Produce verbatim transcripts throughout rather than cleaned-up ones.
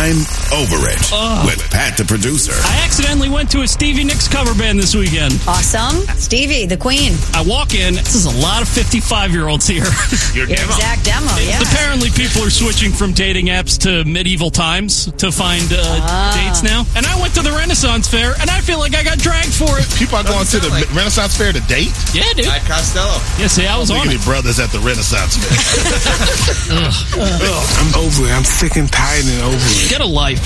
I'm Over It Oh. with Pat the producer. I accidentally went to a Stevie Nicks cover band this weekend. Awesome. Stevie, the queen. I walk in. This is a lot of fifty-five-year-olds here. Your Your demo. exact demo, yeah. Apparently, people are switching from dating apps to medieval times to find uh, Ah. dates now. And I went to the Renaissance Fair, and I feel like I got dragged for it. People are going to the like- Renaissance Fair to date? Yeah, dude. Pat Costello. Yeah, see, I was on Look at it. the brothers at the Renaissance Fair. I'm over it. I'm sick and tired and over it. Get a life.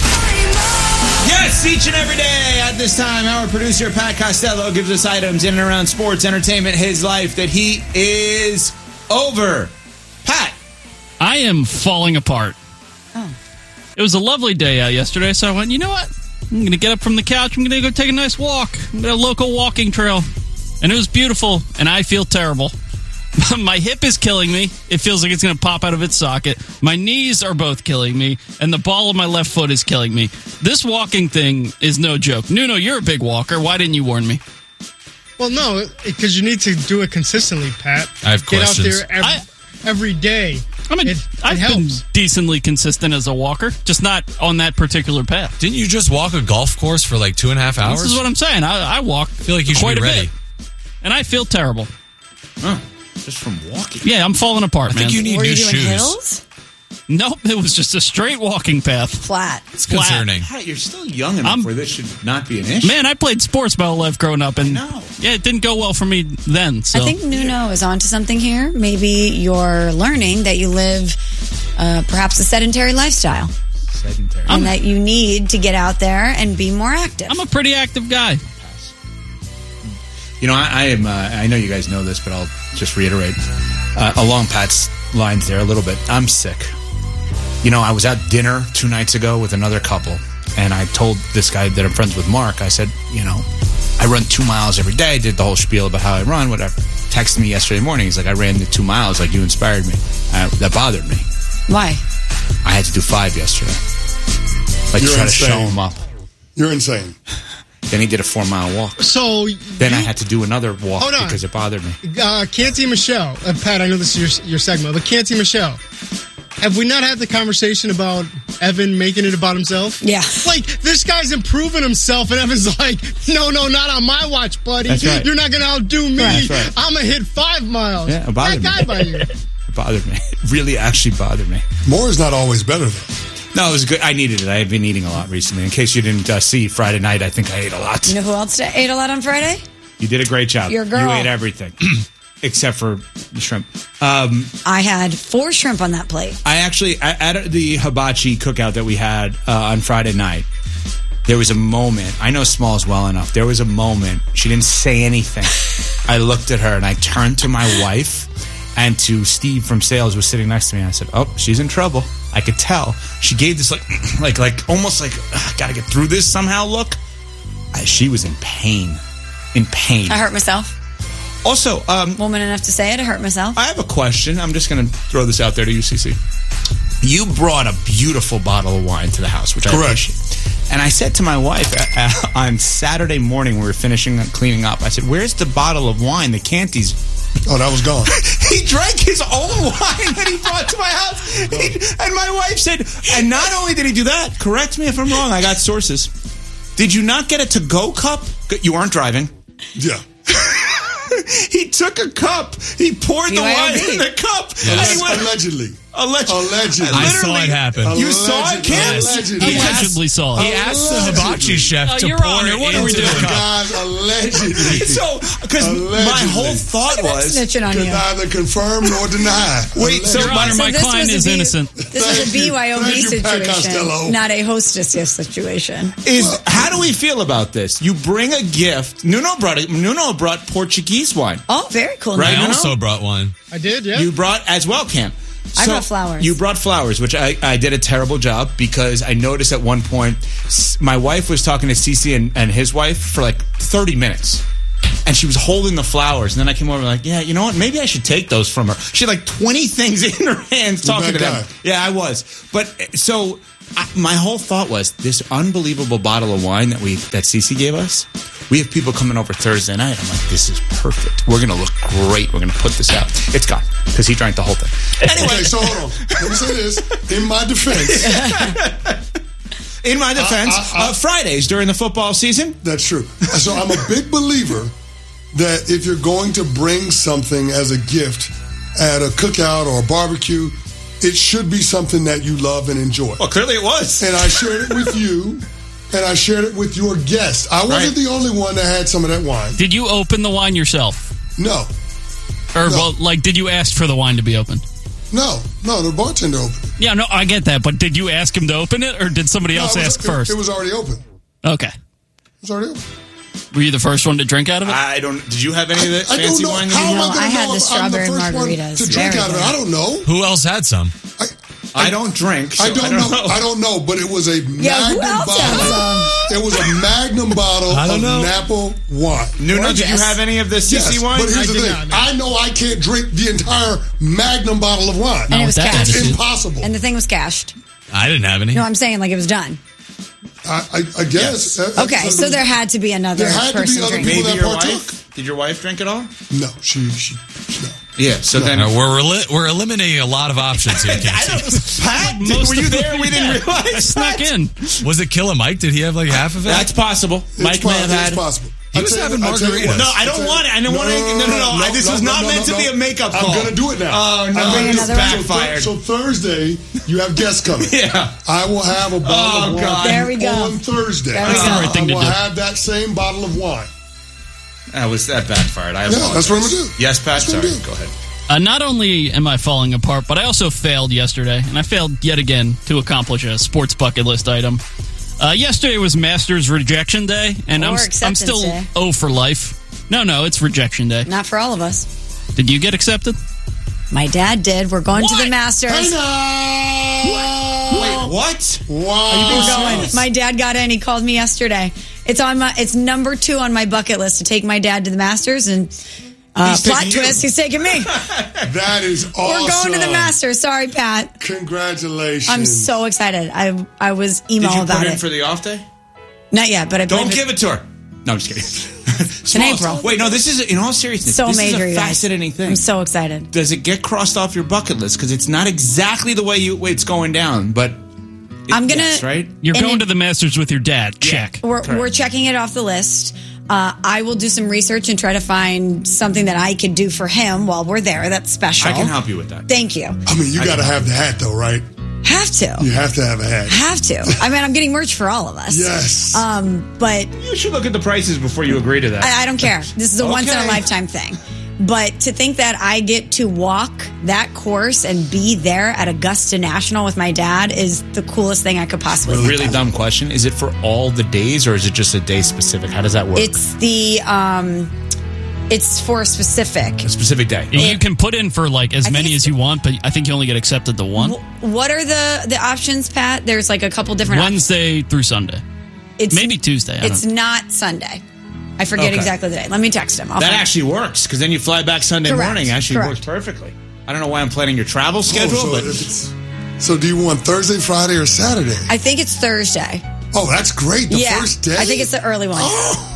Yes, each and every day at this time, our producer, Pat Costello, gives us items in and around sports, entertainment, his life that he is over. Pat. I am falling apart. Oh. It was a lovely day out yesterday, so I went, you know what? I'm going to get up from the couch. I'm going to go take a nice walk. I'm going to a local walking trail. And it was beautiful, and I feel terrible. My hip is killing me. It feels like it's going to pop out of its socket. My knees are both killing me, and the ball of my left foot is killing me. This walking thing is no joke. Nuno, you're a big walker. Why didn't you warn me? Well, no, because you need to do it consistently, Pat. I have Get questions. out there every, I- every day. I mean, It- it I've been helps. decently consistent as a walker, just not on that particular path. Didn't you just walk a golf course for like two and a half hours? This is what I'm saying. I, I walk I feel like you should quite be a ready. bit, and I feel terrible. Huh. Just from walking. Yeah, I'm falling apart, I man. think you need Were new you doing shoes. hills? Nope, it was just a straight walking path. Flat. It's Flat. concerning. Pat, you're still young enough I'm- where this should not be an issue. Man, I played sports my whole life growing up, and know. yeah, it didn't go well for me then. So I think Nuno is onto something here. Maybe you're learning that you live uh, perhaps a sedentary lifestyle Sedentary. and that you need to get out there and be more active. I'm a pretty active guy. You know, I, I am. Uh, I know you guys know this, but I'll just reiterate uh, along Pat's lines there a little bit. I'm sick. You know, I was at dinner two nights ago with another couple, and I told this guy that I'm friends with, Mark. I said, you know, I run two miles every day. Did the whole spiel about how I run, whatever. Texted me yesterday morning. He's like, I ran the two miles. Like, you inspired me. Uh, that bothered me. Why? I had to do five yesterday. Like, You're try insane. to show him up. You're insane. Then he did a four mile walk. So Then you, I had to do another walk Hold on. because it bothered me. uh, Canty Michelle, uh, Pat, I know this is your, your segment, but Canty Michelle, have we not had the conversation about Evan making it about himself? Yeah. Like, this guy's improving himself, and Evan's like, no, no, not on my watch, buddy. That's right. You're not going to outdo me. Right, that's right. I'm going to hit five miles. Yeah, it bothered that me. guy by you. It bothered me. It really actually bothered me. More is not always better, though. No, it was good. I needed it. I have been eating a lot recently. In case you didn't uh, see Friday night, I think I ate a lot. You know who else ate a lot on Friday? You did a great job. Your girl. You ate everything except for the shrimp. Um, I had four shrimp on that plate. I actually, at at the hibachi cookout that we had uh, on Friday night, there was a moment. I know Smalls well enough. There was a moment. She didn't say anything. I looked at her and I turned to my wife and to Steve from sales, who was sitting next to me. And I said, "Oh, she's in trouble." I could tell. She gave this like, like, like almost like, "Got to get through this somehow." Look, I, she was in pain, in pain. I hurt myself. Also, um, Woman enough to say it. I hurt myself. I have a question. I'm just going to throw this out there to you, C C. You brought a beautiful bottle of wine to the house, which I Correct. appreciate. And I said to my wife uh, uh, on Saturday morning, we were finishing up cleaning up. I said, "Where's the bottle of wine that Canty's?" Oh, that was gone. He drank his own wine that he brought to my house. He, and my wife said, and not only did he do that, correct me if I'm wrong, I got sources. Did you not get a to-go cup? You weren't driving. Yeah. He took a cup. He poured the B Y O wine B. in the cup. Yes. And he went, Allegedly. Allegedly. Allegedly. I saw Literally. it happen. You saw it, Cam? Allegedly. I allegedly saw He it. asked the hibachi chef Oh, to Your pour Honor, it what are we into doing? the cup. God, allegedly. So, because my Allegedly. whole thought was, Snitching on Could you. neither confirm nor deny. Wait, so Your Honor, my this client was a is B- innocent. This is Thank a B Y O B you. Thank you, Pat situation, Costello. not a hostess situation. is how do we feel about this? You bring a gift. Nuno brought it. Nuno brought Portuguese wine. Oh, very cool. Right, I Nuno? also brought one. I did, yeah. You brought as well, Cam. I So, brought flowers. You brought flowers, which I, I did a terrible job because I noticed at one point s- my wife was talking to Cece and, and his wife for like thirty minutes. And she was holding the flowers. And then I came over and like, yeah, you know what? Maybe I should take those from her. She had like twenty things in her hands You're talking that to them. guy. Yeah, I was. But uh, so I, my whole thought was this unbelievable bottle of wine that we that Cece gave us. We have people coming over Thursday night. I'm like, this is perfect. We're going to look great. We're going to put this out. It's gone because he drank the whole thing. Anyway. Okay, so hold on. Let me say this. In my defense, In my defense, I- I- I- uh, Fridays during the football season. That's true. So I'm a big believer that if you're going to bring something as a gift at a cookout or a barbecue, it should be something that you love and enjoy. Well, clearly it was. And I shared it with you, and I shared it with your guest. I wasn't Right. the only one that had some of that wine. Did you open the wine yourself? No, Or, No. well, like, did you ask for the wine to be opened? no, no, the bartender opened it. Yeah, no, I get that. But did you ask him to open it, or did somebody No, else it was- ask it- first? It was already open. It Okay. was already open. Were you the first one to drink out of it? I don't. Did you have any of the I don't fancy know. wine? How that you am I had? going I to had know the if I'm the strawberry first one margaritas. to drink Very out of it? good. I don't know. Who else had some? I, I don't drink. So I, don't know. I don't know, but it was a Yeah, magnum who else has bottle. some? It was a magnum bottle I don't of know. Napa wine. Nuno, did you Gorgeous. have any of the C C Yes, wine? but here's I the did thing. not, no. I know I can't drink the entire magnum bottle of wine. And it with was that cashed. It's attitude. impossible. And the thing was cashed. I didn't have any. No, I'm saying like it was done. I, I, I guess. Uh, Okay, uh, so there had to be another There had to be person other drinking. people Maybe that your partook. wife. Did your wife drink at all? No, she, she, no. Yeah. So then. Uh, we're reli- we're eliminating a lot of options here, I Casey. don't, Pat, did- Most were you of there? them, We didn't yeah. I realize. snuck that? in. Was it Killer Mike? Did he have like half of it? That's possible. It's Mike po- may have it's had. possible. He I was tell you- having I tell you margaritas. what. No, I don't tell you- want it. I don't want it. No, no, no. I- this was not meant to be a makeup call. I'm going to do it now. Oh, no. I'm gonna Bring do- another one? so, Backfired. so Thursday, you have guests coming. Yeah. I will have a bottle Oh, of wine God. There we go. on Thursday. There we That's go. the right thing I to will do. have that same bottle of wine. That was that backfired. I Yeah, apologize. that's what I'm gonna do. Yes, Pat. That's what I'm Sorry. gonna do. Go ahead. Uh, not only am I falling apart, but I also failed yesterday, and I failed yet again to accomplish a sports bucket list item. Uh, yesterday was Masters Rejection Day, and Or I'm I'm Acceptance still Day. O for life. No, no, it's Rejection Day. Not for all of us. Did you get accepted? My dad did. We're going to What? the Masters. Hey now! Wait, what? Wow. We're going. My dad got in. He called me yesterday. It's on my. It's number two on my bucket list to take my dad to the Masters. And uh, He's plot taking you. twist, he's taking me. That is awesome. We're going to the Masters. Sorry, Pat. Congratulations. I'm so excited. I I was emo Did you about put in it. for the off day? Not yet, but I Don't believe give it to her. No, I'm just kidding. It's in April. Wait, no, this is, in all seriousness, So this major, is you a guys. fascinating thing. I'm so excited. Does it get crossed off your bucket list? Because it's not exactly the way you way it's going down, but it, I'm gonna- yes, right? You're And going it- to the Masters with your dad. Check. We're Correct. we're checking it off the list. Uh, I will do some research and try to find something that I could do for him while we're there. That's special. I can help you with that. Thank you. I mean, you got to have the hat, though, right? Have to. You have to have a hat. Have to. I mean, I'm getting merch for all of us. Yes. Um, but You should look at the prices before you agree to that. I, I don't care. This is a once in a Okay. lifetime thing. But to think that I get to walk that course and be there at Augusta National with my dad is the coolest thing I could possibly think Really of. dumb question. Is it for all the days or is it just a day specific? How does that work? It's the um, it's for a specific. a specific day. And you can put in for like as I think many it's- as you want, but I think you only get accepted to one. Wh- What are the the options, Pat? There's like a couple different. options. Wednesday through Sunday. It's Maybe Tuesday. I It's don't know. not Sunday. I forget Okay. exactly the day. Let me text him. I'll That find- actually works because then you fly back Sunday Correct. morning. Actually Correct. works perfectly. I don't know why I'm planning your travel schedule, Oh, so, but if it's, so do you want Thursday, Friday, or Saturday? I think it's Thursday. Oh, that's great. The yeah, first day? I think it's the early one.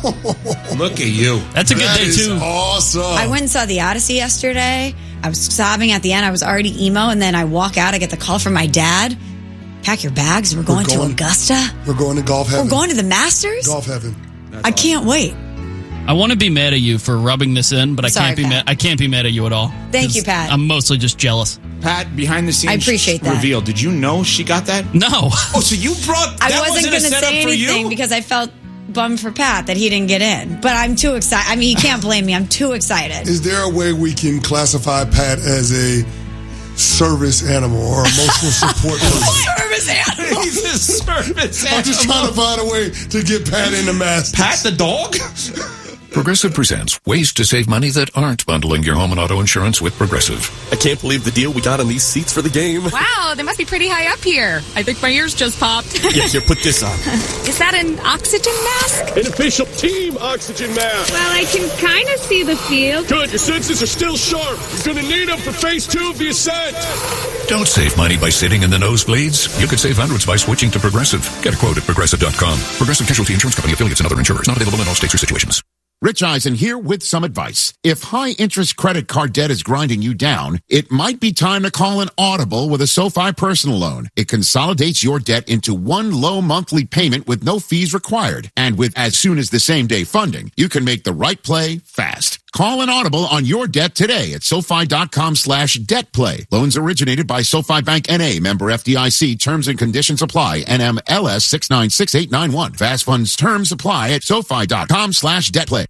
look at you. That's a good That day is too. awesome. I went and saw the Odyssey yesterday. I was sobbing at the end. I was already emo, and then I walk out. I get the call from my dad. Pack your bags. We're going, going- to Augusta. We're going to golf heaven. We're going to the Masters. golf heaven. I can't wait. I want to be mad at you for rubbing this in, but I Sorry, can't be Pat. mad. I can't be mad at you at all. Thank you, 'Cause Pat. I'm mostly just jealous. Pat, behind the scenes I appreciate that. reveal. Did you know she got that? No. Oh, so you brought I that wasn't wasn't going a to setup say for anything you? because I felt bummed for Pat that he didn't get in. But I'm too excited. I mean, he can't blame me. I'm too excited. Is there a way we can classify Pat as a service animal or emotional support person? Service animal. He's a service I'm just trying to find a way to get Pat in the Masters. Pat the dog? Progressive presents ways to save money that aren't bundling your home and auto insurance with Progressive. I can't believe the deal we got on these seats for the game. Wow, they must be pretty high up here. I think my ears just popped. Yeah, here, put this on. Is that an oxygen mask? An official team oxygen mask. Well, I can kind of see the field. Good, your senses are still sharp. You're going to need them for phase two of the ascent. Don't save money by sitting in the nosebleeds. You could save hundreds by switching to Progressive. Get a quote at progressive dot com. Progressive Casualty Insurance Company affiliates and other insurers. Not available in all states or situations. Rich Eisen here with some advice. If high-interest credit card debt is grinding you down, it might be time to call an Audible with a SoFi personal loan. It consolidates your debt into one low monthly payment with no fees required. And with as soon as the same day funding, you can make the right play fast. Call an Audible on your debt today at SoFi.com slash debt play. Loans originated by SoFi Bank N A, member F D I C. Terms and conditions apply. N M L S six nine six eight nine one. Fast funds terms apply at SoFi.com slash debt play.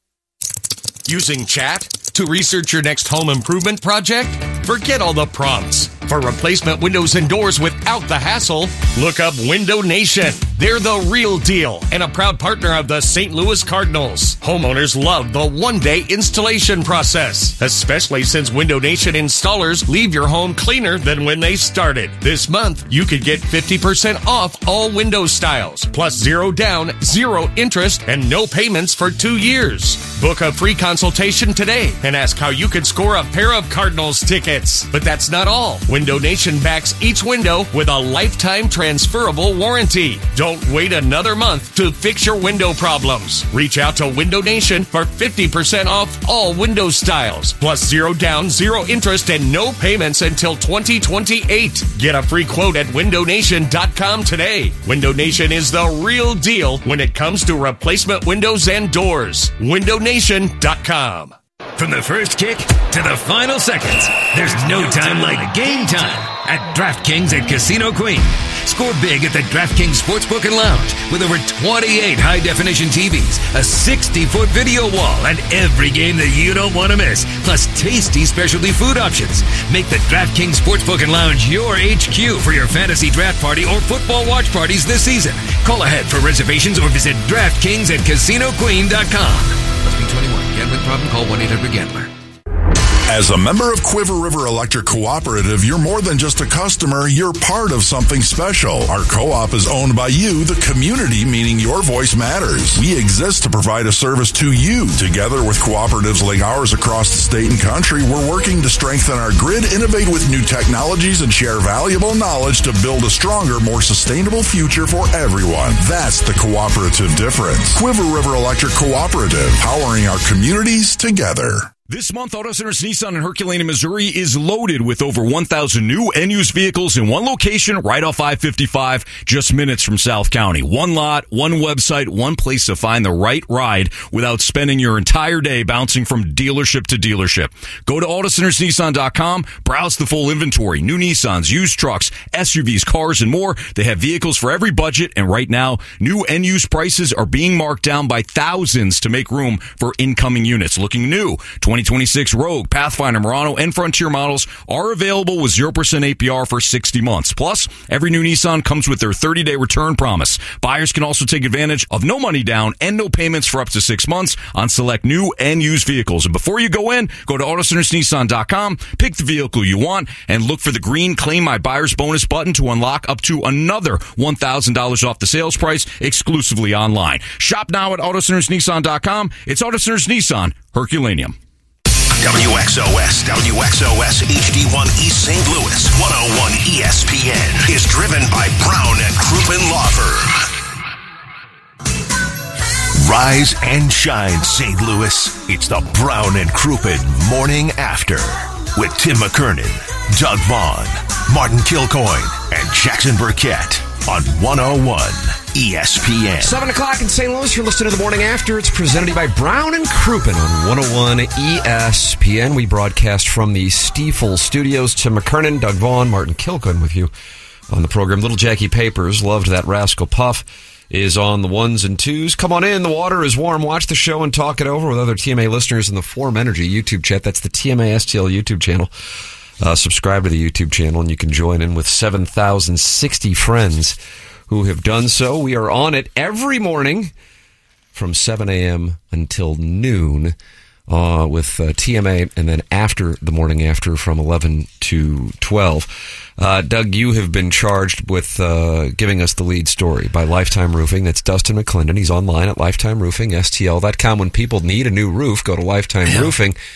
Using chat to research your next home improvement project? Forget all the prompts. For replacement windows and doors without the hassle, look up Window Nation. They're the real deal and a proud partner of the Saint Louis Cardinals. Homeowners love the one-day installation process, especially since Window Nation installers leave your home cleaner than when they started. This month, you could get fifty percent off all window styles, plus zero down, zero interest, and no payments for two years. Book a free consultation today and ask how you could score a pair of Cardinals tickets. But that's not all. Window Nation backs each window with a lifetime transferable warranty. Don't wait another month to fix your window problems. Reach out to Window Nation for fifty percent off all window styles, plus zero down, zero interest, and no payments until twenty twenty-eight. Get a free quote at window nation dot com today. Window Nation is the real deal when it comes to replacement windows and doors. window nation dot com. From the first kick to the final seconds, there's no time like game time at DraftKings at Casino Queen. Score big at the DraftKings Sportsbook and Lounge with over twenty-eight high-definition T Vs, a sixty-foot video wall, and every game that you don't want to miss, plus tasty specialty food options. Make the DraftKings Sportsbook and Lounge your H Q for your fantasy draft party or football watch parties this season. Call ahead for reservations or visit DraftKings at casino queen dot com. Must be twenty-one. Gambling problem? Call one eight hundred gambler. As a member of Quiver River Electric Cooperative, you're more than just a customer, you're part of something special. Our co-op is owned by you, the community, meaning your voice matters. We exist to provide a service to you. Together with cooperatives like ours across the state and country, we're working to strengthen our grid, innovate with new technologies, and share valuable knowledge to build a stronger, more sustainable future for everyone. That's the cooperative difference. Quiver River Electric Cooperative, powering our communities together. This month, Auto Centers Nissan in Herculaneum, Missouri is loaded with over one thousand new and used vehicles in one location right off I fifty-five, just minutes from South County. One lot, one website, one place to find the right ride without spending your entire day bouncing from dealership to dealership. Go to auto centers nissan dot com, browse the full inventory, new Nissans, used trucks, S U Vs, cars, and more. They have vehicles for every budget, and right now, new and used prices are being marked down by thousands to make room for incoming units. Looking new, twenty twenty-six Rogue, Pathfinder, Murano, and Frontier models are available with zero percent A P R for sixty months. Plus, every new Nissan comes with their thirty-day return promise. Buyers can also take advantage of no money down and no payments for up to six months on select new and used vehicles. And before you go in, go to auto centers nissan dot com, pick the vehicle you want, and look for the green Claim My Buyer's Bonus button to unlock up to another one thousand dollars off the sales price exclusively online. Shop now at auto centers nissan dot com. It's Auto Centers Nissan, Herculaneum. W X O S, W X O S H D one East Saint Louis, one oh one E S P N is driven by Brown and Crouppen Law Firm. Rise and shine, Saint Louis. It's the Brown and Crouppen Morning After with Tim McKernan, Doug Vaughn, Martin Kilcoyne, and Jackson Burkett on one oh one E S P N. seven o'clock in Saint Louis. You're listening to The Morning After. It's presented by Brown and Crouppen on one oh one E S P N. We broadcast from the Stiefel Studios. Tim McKernan, Doug Vaughn, Martin Kilcoyne with you on the program. Little Jackie Papers, loved that Rascal Puff, is on the ones and twos. Come on in. The water is warm. Watch the show and talk it over with other T M A listeners in the Form Energy YouTube chat. That's the T M A S T L YouTube channel. Uh, subscribe to the YouTube channel, and you can join in with seven thousand sixty friends who have done so. We are on it every morning from seven a.m. until noon uh, with uh, T M A, and then after the morning after from eleven to twelve. Uh, Doug, you have been charged with uh, giving us the lead story by Lifetime Roofing. That's Dustin McClendon. He's online at lifetime roofing S T L dot com. When people need a new roof, go to Lifetime yeah. Roofing.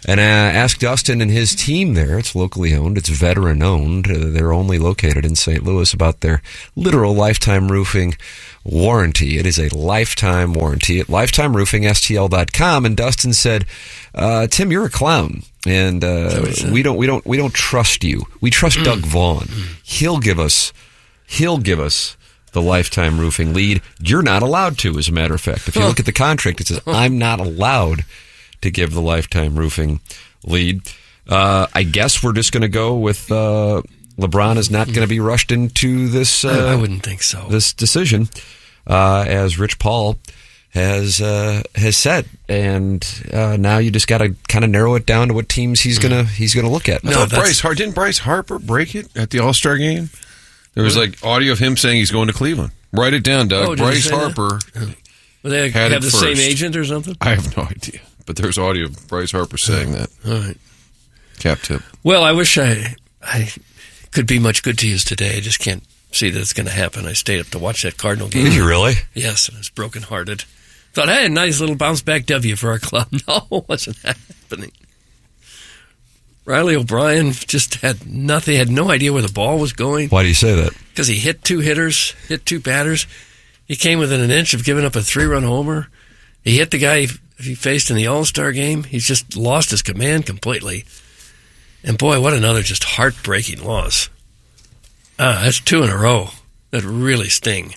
And uh, ask Dustin and his team there. It's locally owned. It's veteran owned. Uh, they're only located in Saint Louis about their literal lifetime roofing warranty. It is a lifetime warranty at lifetime roofing S T L dot com. And Dustin said, uh, Tim, you're a clown. And uh, we don't we don't we don't trust you. We trust mm. Doug Vaughn. Mm. He'll give us he'll give us the lifetime roofing lead. You're not allowed to, as a matter of fact. If you look at the contract, it says I'm not allowed to give the lifetime roofing lead. Uh, I guess we're just going to go with uh, LeBron is not going to be rushed into this. Uh, I wouldn't think so. This decision, uh, as Rich Paul has uh, has said, and uh, now you just got to kind of narrow it down to what teams he's gonna he's gonna look at. No, Bryce Har- didn't Bryce Harper break it at the All-Star game? There was like audio of him saying he's going to Cleveland. Write it down, Doug. Oh, Bryce Harper. Well, they had have the first. same agent or something? I have no idea. But there's audio of Bryce Harper saying that. All right. Cap tip. Well, I wish I I could be much good to use today. I just can't see that it's going to happen. I stayed up to watch that Cardinal game. Did you really? Yes, and I was brokenhearted. Thought, hey, a nice little bounce back W for our club. No, it wasn't happening. Riley O'Brien just had nothing, had no idea where the ball was going. Why do you say that? Because he hit two hitters, hit two batters. He came within an inch of giving up a three-run homer. He hit the guy he faced in the All-Star game. He's just lost his command completely. And boy, what another just heartbreaking loss. Ah, that's two in a row that really sting.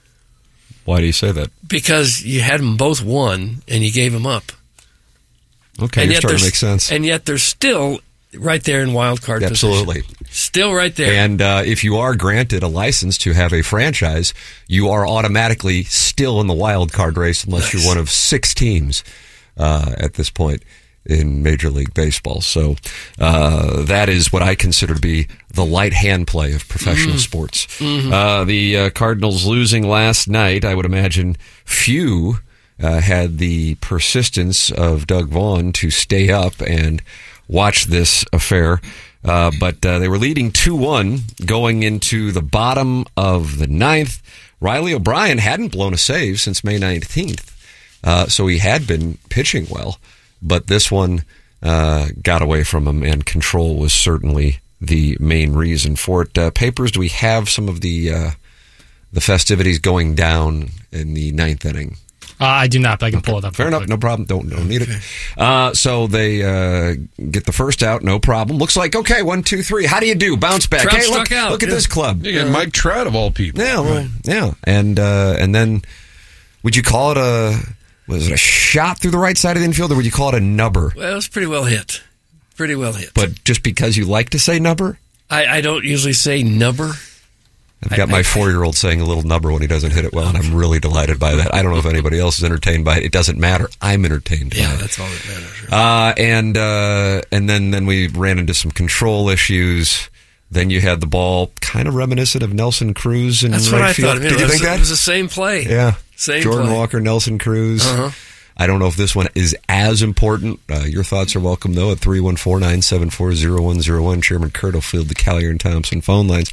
Why do you say that? Because you had them both won, and you gave them up. Okay, and you're starting to make sense. And yet they're still right there in wild card Absolutely. position. Still right there. And uh, if you are granted a license to have a franchise, you are automatically still in the wild card race unless nice. You're one of six teams uh, at this point in Major League Baseball. So uh, that is what I consider to be the light hand play of professional mm. sports. Mm-hmm. Uh, the uh, Cardinals losing last night, I would imagine few uh, had the persistence of Doug Vaughn to stay up and watch this affair. Uh, but uh, they were leading two one going into the bottom of the ninth. Riley O'Brien hadn't blown a save since May nineteenth, uh, so he had been pitching well. But this one uh, got away from him, and control was certainly the main reason for it. Uh, Papers, do we have some of the uh, the festivities going down in the ninth inning? Uh, I do not, but I can okay. pull it up. Fair enough, no problem. Don't don't need it. Uh, so they uh, get the first out, no problem. Looks like okay, one, two, three. How do you do? Bounce back. Trout hey, look, struck out. look at yeah. this club. You got uh, Mike Trout of all people. Yeah, well, right. yeah, and uh, and then would you call it a was it a shot through the right side of the infield, or would you call it a nubber? Well, it was pretty well hit. Pretty well hit. But just because you like to say nubber, I, I don't usually say nubber. I've got my four-year-old saying a little number when he doesn't hit it well, and I'm really delighted by that. I don't know if anybody else is entertained by it. It doesn't matter. I'm entertained yeah, by it. Yeah, that's all that matters. Right? Uh, and uh, and then, then we ran into some control issues. Then you had the ball kind of reminiscent of Nelson Cruz in that's right what I field. thought. I mean, Did you think was, that? It was the same play. Yeah. Same Jordan play. Walker, Nelson Cruz. Uh-huh. I don't know if this one is as important. Uh, your thoughts are welcome, though, at three one four, nine seven four, zero one zero one. Chairman Kurt will field the Callier and Thompson phone lines.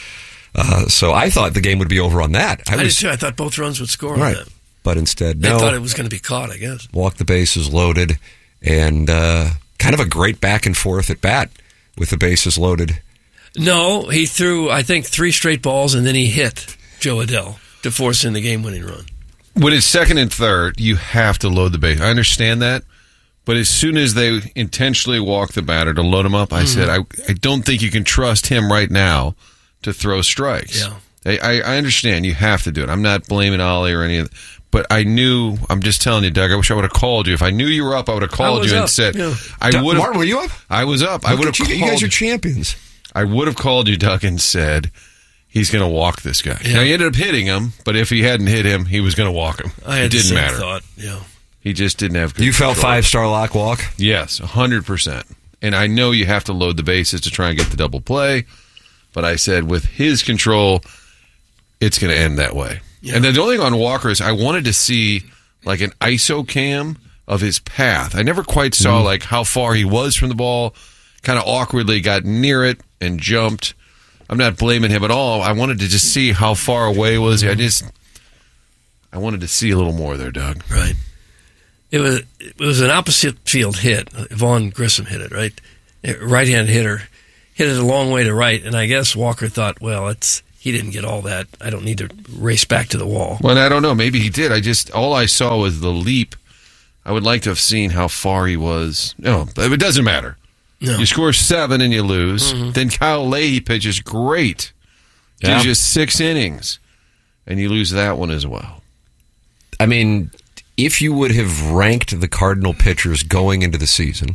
Uh, so I thought the game would be over on that. I, I was, did too. I thought both runs would score right, on that. But instead, I no. thought it was going to be caught, I guess. Walk the bases loaded, and uh, kind of a great back and forth at bat with the bases loaded. No, he threw, I think, three straight balls, and then he hit Joe Adell to force in the game-winning run. When it's second and third, you have to load the base. I understand that. But as soon as they intentionally walk the batter to load him up, I mm-hmm. said, I, I don't think you can trust him right now to throw strikes. Yeah. I, I, I understand you have to do it. I'm not blaming Ollie or any of that. But I knew, I'm just telling you, Doug, I wish I would have called you. If I knew you were up, I would have called you up. and said, yeah. I Doug, would have. Martin, were you up? I was up. Look I would have you, called you guys are champions. I would have called you, Doug, and said, he's going to walk this guy. Yeah. Now, he ended up hitting him, but if he hadn't hit him, he was going to walk him. I had it didn't the same matter. thought, yeah. He just didn't have good You felt control. five-star lock walk? Yes, one hundred percent. And I know you have to load the bases to try and get the double play, but I said with his control, it's going to end that way. Yeah. And then the only thing on Walker is I wanted to see like an I S O cam of his path. I never quite saw mm. like how far he was from the ball, kind of awkwardly got near it and jumped. I'm not blaming him at all. I wanted to just see how far away was he. I just, I wanted to see a little more there, Doug. Right. It was it was an opposite field hit. Vaughn Grissom hit it, right? Right hand hitter hit it a long way to right, and I guess Walker thought, well, it's he didn't get all that. I don't need to race back to the wall. Well, I don't know. Maybe he did. I just all I saw was the leap. I would like to have seen how far he was. No, it doesn't matter. No. You score seven and you lose. Mhm. Then Kyle Leahy pitches great. Yeah. Gives you six innings, and you lose that one as well. I mean, if you would have ranked the Cardinal pitchers going into the season,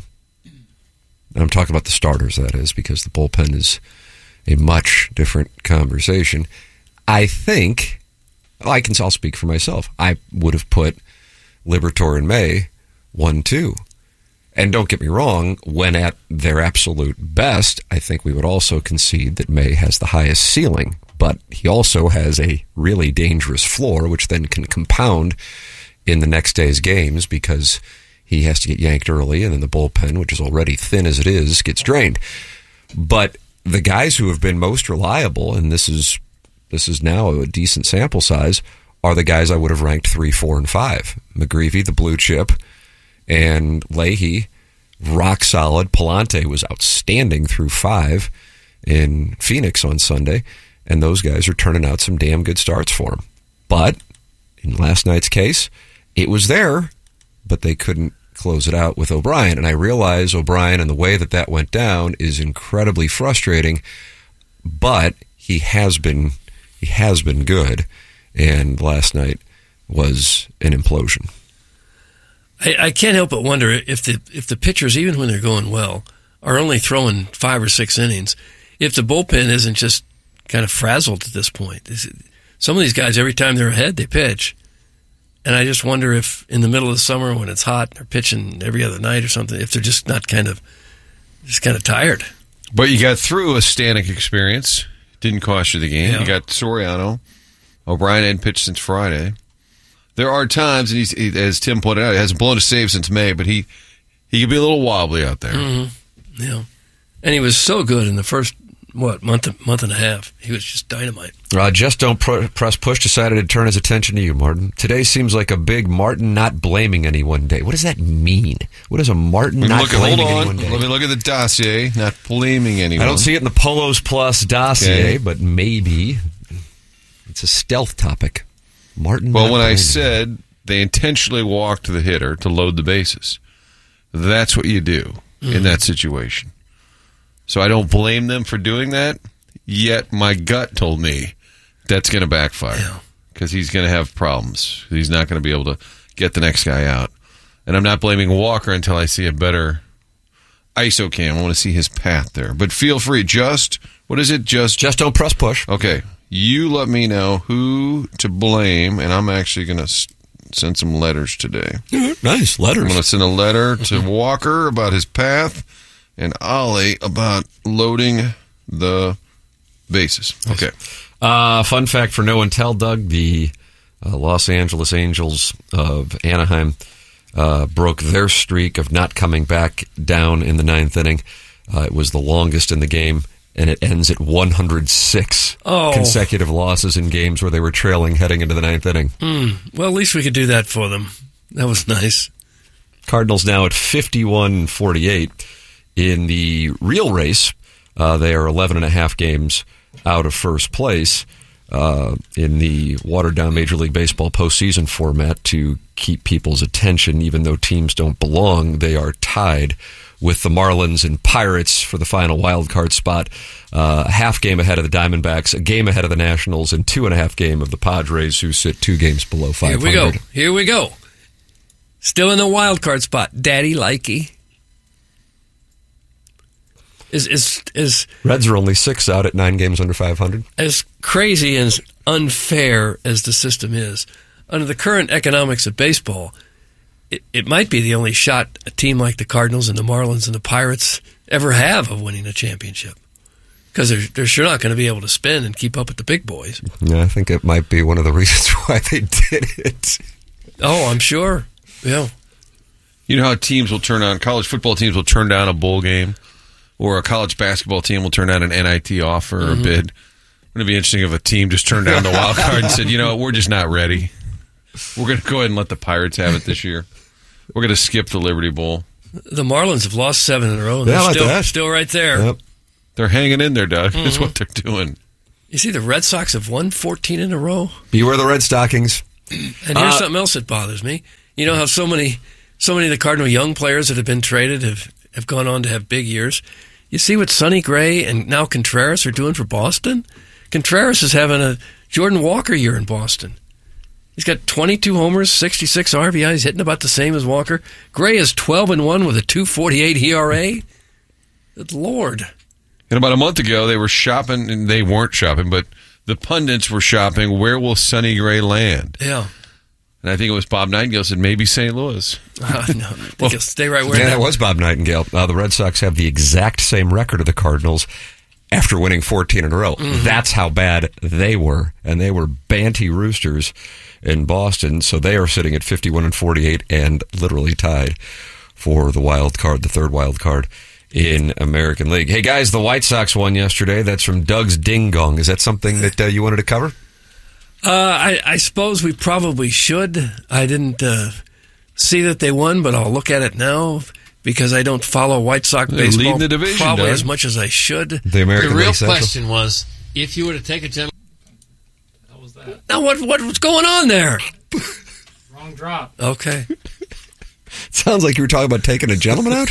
and I'm talking about the starters, that is, because the bullpen is a much different conversation, I think, well, I can I'll speak for myself, I would have put Liberatore and May one two. And don't get me wrong, when at their absolute best, I think we would also concede that May has the highest ceiling, but he also has a really dangerous floor, which then can compound in the next day's games because he has to get yanked early, and then the bullpen, which is already thin as it is, gets drained. But the guys who have been most reliable, and this is this is now a decent sample size, are the guys I would have ranked three, four, and five. McGreevy, the blue chip, and Leahy, rock solid. Palante was outstanding through five in Phoenix on Sunday, and those guys are turning out some damn good starts for him. But in last night's case, it was there, but they couldn't close it out with O'Brien. And I realize O'Brien and the way that that went down is incredibly frustrating, but he has been he has been good, and last night was an implosion. I, I can't help but wonder if the if the pitchers, even when they're going well, are only throwing five or six innings, if the bullpen isn't just kind of frazzled at this point. Some of these guys, every time they're ahead, they pitch. And I just wonder if in the middle of the summer when it's hot, they're pitching every other night or something, if they're just not kind of just kind of tired. But you got through a Stanek experience. Didn't cost you the game. Yeah. You got Soriano. O'Brien hadn't pitched since Friday. There are times, and he's, he, as Tim pointed out, he hasn't blown a save since May, but he he can be a little wobbly out there. Mm-hmm. Yeah. And he was so good in the first, what, month, month and a half. He was just dynamite. Uh, just don't pr- press push decided to turn his attention to you, Martin. Today seems like a big Martin not blaming anyone day. What does that mean? What is a Martin not Look, blaming hold on. anyone day? Let me look at the dossier. Not blaming anyone. I don't see it in the Polos Plus dossier, Okay. but maybe it's a stealth topic. Martin. Well, not when I blaming. said they intentionally walked the hitter to load the bases, that's what you do Mm-hmm. in that situation. So I don't blame them for doing that, yet my gut told me that's going to backfire because he's going to have problems. He's not going to be able to get the next guy out. And I'm not blaming Walker until I see a better I S O cam. I want to see his path there. But feel free. Just, what is it? Just, just don't press push. Okay. You let me know who to blame, and I'm actually going to s- send some letters today. Nice, letters. I'm going to send a letter to Walker about his path and Ollie about loading the bases. Okay. Uh, fun fact for no one tell, Doug, the uh, Los Angeles Angels of Anaheim uh, broke their streak of not coming back down in the ninth inning. Uh, it was the longest in the game, and it ends at one hundred six Oh. consecutive losses in games where they were trailing heading into the ninth inning. Mm. Well, at least we could do that for them. That was nice. Cardinals now at fifty-one forty-eight. In the real race, uh, they are eleven and a half games out of first place uh, in the watered-down Major League Baseball postseason format to keep people's attention. Even though teams don't belong, they are tied with the Marlins and Pirates for the final wild card spot. Uh, a half game ahead of the Diamondbacks, a game ahead of the Nationals, and two and a half game of the Padres, who sit two games below five hundred. Here we go. Here we go. Still in the wild card spot. Daddy Likey. Is is is Reds are only six out at nine games under five hundred. as crazy and as unfair as the system is, under the current economics of baseball, it, it might be the only shot a team like the Cardinals and the Marlins and the Pirates ever have of winning a championship. Because they're, they're sure not going to be able to spend and keep up with the big boys. Yeah, I think it might be one of the reasons why they did it. Oh, I'm sure. Yeah. You know how teams will turn on, college football teams will turn down a bowl game, or a college basketball team will turn down an N I T offer or Mhm. a bid. Wouldn't it be interesting if a team just turned down the wild card and said, you know what, we're just not ready. We're going to go ahead and let the Pirates have it this year. We're going to skip the Liberty Bowl. The Marlins have lost seven in a row. And Yeah, they're I like still, that. still right there. Yep. They're hanging in there, Doug. That's Mhm. what they're doing. You see, the Red Sox have won fourteen in a row. Beware the Red Stockings. And here's Uh, something else that bothers me. You know how so many, so many of the Cardinal young players that have been traded have, have gone on to have big years. You see what Sonny Gray and now Contreras are doing for Boston? Contreras is having a Jordan Walker year in Boston. He's got twenty-two homers, sixty-six R B Is, hitting about the same as Walker. Gray is twelve and one with a two forty-eight E R A. Good Lord. And about a month ago, they were shopping, and they weren't shopping, but the pundits were shopping, where will Sonny Gray land? Yeah. And I think it was Bob Nightingale said, maybe Saint Louis. Uh, no, I think he'll stay right where Yeah, they're that was Bob Nightingale. Uh, the Red Sox have the exact same record of the Cardinals after winning fourteen in a row. Mhm. That's how bad they were. And they were Banty Roosters in Boston. So they are sitting at fifty-one and forty-eight and literally tied for the wild card, the third wild card in American League. Hey, guys, the White Sox won yesterday. That's from Doug's Ding Dong. Is that something that uh, you wanted to cover? Uh, I, I suppose we probably should. I didn't uh, see that they won, but I'll look at it now because I don't follow White Sox They're baseball leading the division, probably Doug. as much as I should. The American the real League Central. question was, if you were to take a gentleman... How was that? Now, what, what what's going on there? Wrong drop. Okay. Sounds like you were talking about taking a gentleman out.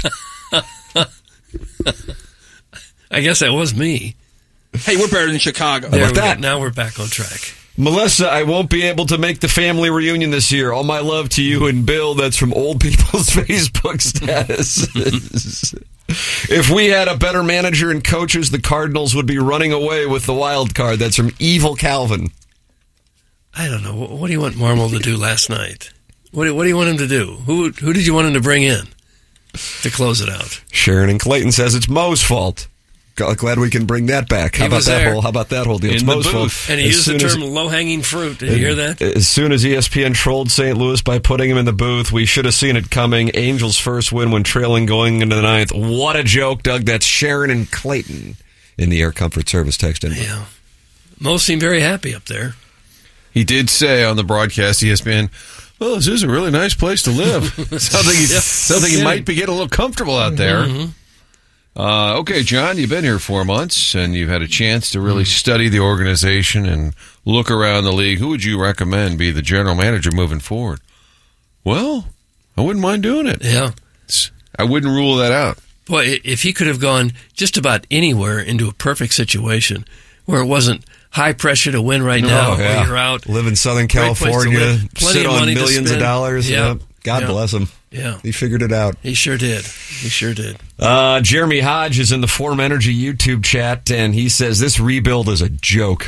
I guess that was me. Hey, we're better than Chicago. There about we go. that? Now we're back on track. Melissa, I won't be able to make the family reunion this year. All my love to you and Bill. That's from Old People's Facebook status. If we had a better manager and coaches, the Cardinals would be running away with the wild card. That's from Evil Calvin. I don't know. What, what do you want Marmol to do last night? What do, what do you want him to do? Who who did you want him to bring in to close it out? Sharon and Clayton says it's Mo's fault. Glad we can bring that back. How He about was that there. whole? How about that whole deal? In It's the Mo's booth. fault. And he As used the soon as- term low-hanging fruit. Did you hear that? As soon as E S P N trolled Saint Louis by putting him in the booth, we should have seen it coming. Angels' first win when trailing going into the ninth. What a joke, Doug. That's Sharon and Clayton in the Air Comfort Service text inbox. Yeah. Mo seemed very happy up there. He did say on the broadcast, E S P N, well, this is a really nice place to live. sounds like he, Yeah. sounds like he might be getting a little comfortable out there. Mhm. Uh, okay, John, you've been here four months, and you've had a chance to really study the organization and look around the league. Who would you recommend be the general manager moving forward? Well, I wouldn't mind doing it. Yeah. I wouldn't rule that out. Boy, i- if he could have gone just about anywhere into a perfect situation where it wasn't high pressure to win right No, now, yeah. or you're out. Live in Southern Great place to California, live. Plenty sit of on money to millions of spend. dollars. Yeah. Yep. God Yeah. bless him. Yeah. He figured it out. He sure did. He sure did. Uh, Jeremy Hodge is in the Form Energy YouTube chat, and he says this rebuild is a joke.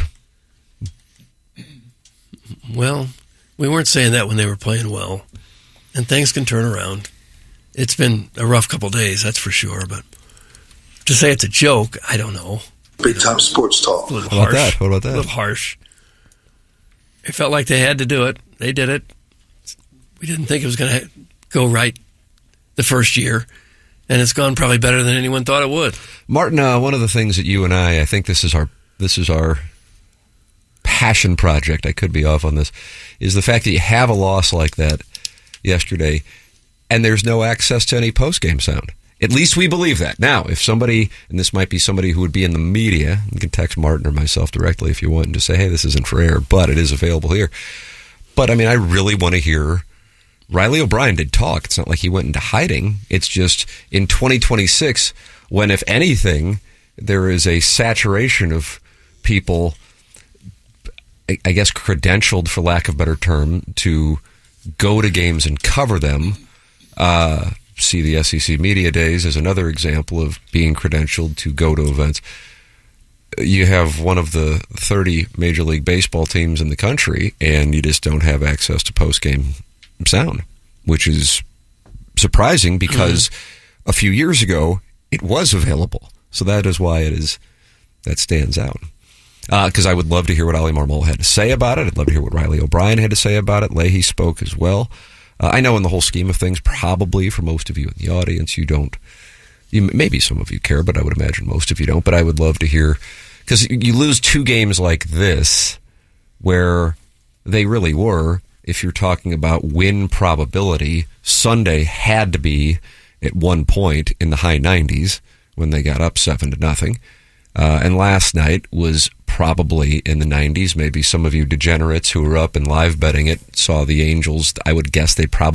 Well, we weren't saying that when they were playing well. And things can turn around. It's been a rough couple days, that's for sure. But to say it's a joke, I don't know. Big time sports talk. A little How about harsh. that? What about that? A little harsh. It felt like they had to do it. They did it. We didn't think it was going to go right the first year. And it's gone probably better than anyone thought it would. Martin, uh, one of the things that you and I, I think this is our this is our passion project. I could be off on this. Is the fact that you have a loss like that yesterday, and there's no access to any post game sound. At least we believe that. Now, if somebody, and this might be somebody who would be in the media, you can text Martin or myself directly if you want and just say, hey, this isn't for air, but it is available here. But I mean, I really want to hear. Riley O'Brien did talk. It's not like he went into hiding. It's just in twenty twenty-six, when, if anything, there is a saturation of people, I I guess, credentialed, for lack of a better term, to go to games and cover them. Uh, see the S E C Media Days as another example of being credentialed to go to events. You have one of the thirty Major League Baseball teams in the country, and you just don't have access to post-game sound, which is surprising because mm-hmm. a few years ago it was available. So that is why it is that stands out. Because uh, I would love to hear what Ali Marmol had to say about it. I'd love to hear what Riley O'Brien had to say about it. Leahy spoke as well. Uh, I know in the whole scheme of things, probably for most of you in the audience, you don't. You, maybe some of you care, but I would imagine most of you don't. But I would love to hear, because you lose two games like this, where they really were if you're talking about win probability, Sunday had to be at one point in the high nineties when they got up seven to nothing. Uh, and last night was probably in the nineties. Maybe some of you degenerates who were up and live betting it saw the Angels. I would guess they probably